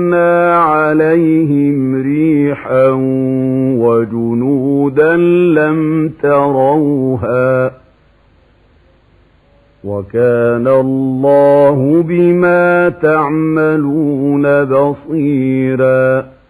أرسلنا عليهم ريحا وجنودا لم تروها وكان الله بما تعملون بصيرا